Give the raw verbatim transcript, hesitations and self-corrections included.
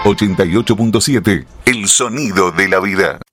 ochenta y ocho punto siete, el sonido de la vida.